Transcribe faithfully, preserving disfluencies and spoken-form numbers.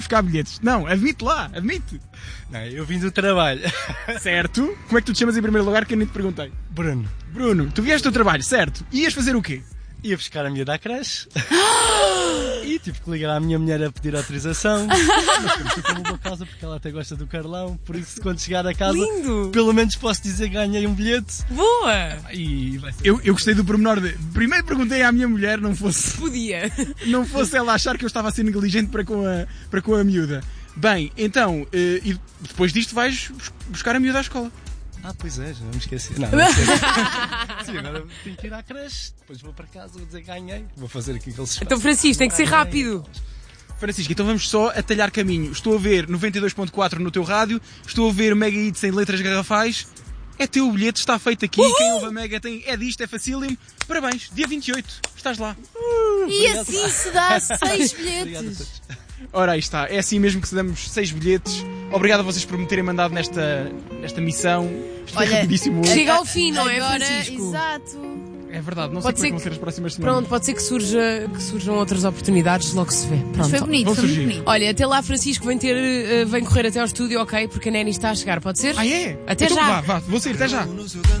buscar bilhetes. Não, admite lá, admite. Não, eu vim do trabalho. Certo. Como é que tu te chamas em primeiro lugar que eu nem te perguntei? Bruno. Bruno, tu vieste do trabalho, certo? Ias fazer o quê? Ia buscar a miúda à creche. E tive que ligar à minha mulher a pedir autorização. Mas temos que ter uma boa causa porque ela até gosta do Carlão. Por isso, quando chegar a casa, Lindo. pelo menos posso dizer que ganhei um bilhete. Boa! E vai ser. Eu, eu gostei do pormenor de... Primeiro perguntei à minha mulher, não fosse, Podia. não fosse ela achar que eu estava a ser negligente para com a, para com a miúda. Bem, então, eh, e depois disto vais bus- buscar a miúda à escola. Ah, pois é, já não me esqueci. Não, não me esqueci. Sim, agora tenho que ir à creche. Depois vou para casa, vou dizer que ganhei. Vou fazer aquilo que eles fazem. Então, Francisco, tem que ser rápido. Francisco, então vamos só a talhar caminho. Estou a ver noventa e dois ponto quatro no teu rádio, estou a ver Mega Hits em letras garrafais. É teu o bilhete, está feito aqui. Uhul! Quem ouve a Mega tem, é disto, é facílimo. Parabéns, dia vinte e oito, estás lá. E assim se dá seis Obrigado a bilhetes. todos. Ora, aí está, é assim mesmo que se damos seis bilhetes. Obrigado a vocês por me terem mandado nesta, nesta missão. Isto foi Olha, rapidíssimo hoje. Chega ao fim, não é, Agora, Francisco? exato. É verdade, não Pode sei ser como é que vão que- ser as próximas semanas. Pronto, pode ser que, surja, que surjam outras oportunidades, logo se vê. Mas Pronto. foi bonito, vão foi muito surgir. bonito. Olha, até lá, Francisco, vem, ter, eh, vem correr até ao estúdio, ok? Porque a Neni está a chegar, pode ser? Ah, é? Até Então já. Vá, vá, vou sair, até já.